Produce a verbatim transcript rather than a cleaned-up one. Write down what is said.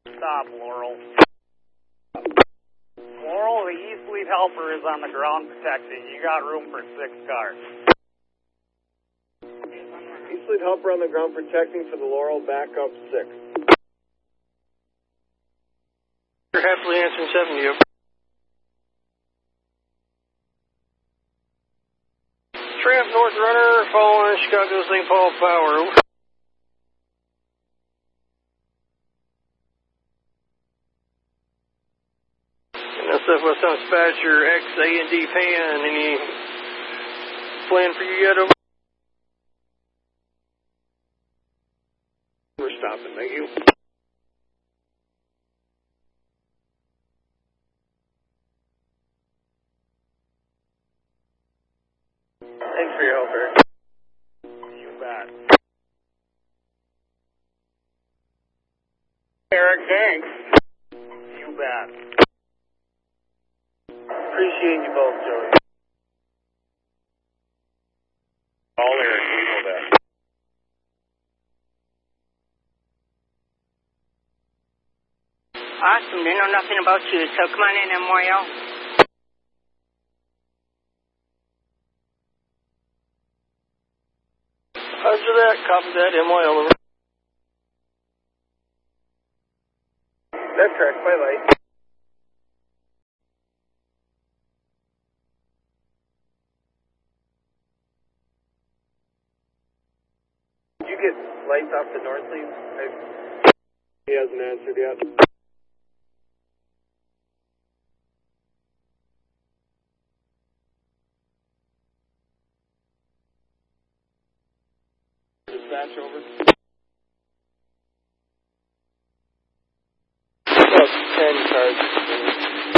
Stop, Laurel. Laurel, the East Fleet helper is on the ground protecting. You got room for six cars. East Fleet helper on the ground protecting for the Laurel, backup six. You're happily answering seven, you. Tramp North Runner, following Chicago Saint Paul Power. And Southwest Dispatcher, X A and D Pan, any plan for you yet over? We're stopping, thank you. Thanks for your help, Eric. You bet. Eric, thanks. You bet. Appreciate you both, Joey. All Eric, you know that. Awesome. They know nothing about you, so come on in, M Y L. After that, copy that, M Y L. That's correct, my light. Did you get lights off the north lead? I... He hasn't answered yet. Dispatch over. About ten cars.